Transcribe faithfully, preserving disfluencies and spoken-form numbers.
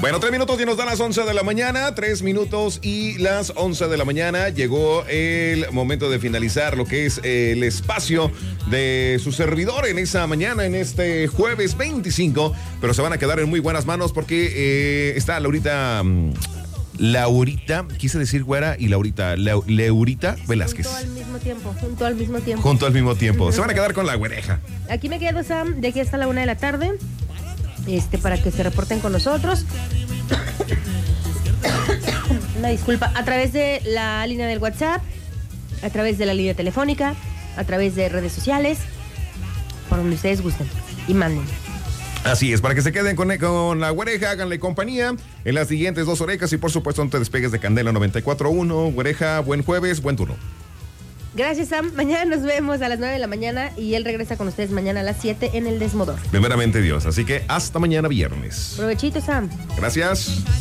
Bueno, tres minutos y nos dan las once de la mañana, tres minutos y las once de la mañana. Llegó el momento de finalizar lo que es el espacio de su servidor en esa mañana, en este jueves veinticinco, pero se van a quedar en muy buenas manos porque eh, está Laurita... Laurita, quise decir güera y Laurita, La, Laurita Velázquez. Junto al mismo tiempo, junto al mismo tiempo. Junto al mismo tiempo. Se van a quedar con la güereja. Aquí me quedo, Sam, de aquí hasta la una de la tarde, este, para que se reporten con nosotros. Una disculpa, a través de la línea del WhatsApp, a través de la línea telefónica, a través de redes sociales, por donde ustedes gusten y manden. Así es, para que se queden con, con la güereja, háganle compañía en las siguientes dos orejas y por supuesto no te despegues de Candela noventa y cuatro punto uno. Güereja, buen jueves, buen turno. Gracias, Sam. Mañana nos vemos a las nueve de la mañana y él regresa con ustedes mañana a las siete en el Desmodor. Primeramente Dios, así que hasta mañana viernes. Provechito, Sam. Gracias.